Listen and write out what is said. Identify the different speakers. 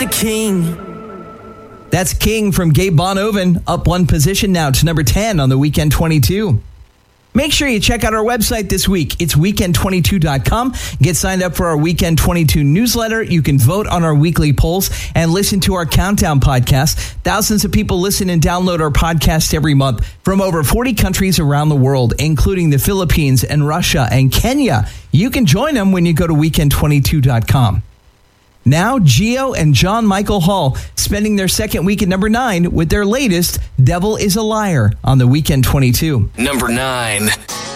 Speaker 1: king.
Speaker 2: That's King from Gabe Bonoven, up one position now to number 10 on the Weekend 22. Make sure you check out our website this week. It's weekend22.com. Get signed up for our Weekend 22 newsletter. You can vote on our weekly polls and listen to our Countdown podcast. Thousands of people listen and download our podcast every month from over 40 countries around the world, including the Philippines and Russia and Kenya. You can join them when you go to weekend22.com. Now, Gio and John Michael Hall spending their second week at number 9 with their latest Devil is a Liar on the Weekend 22.
Speaker 1: Number 9.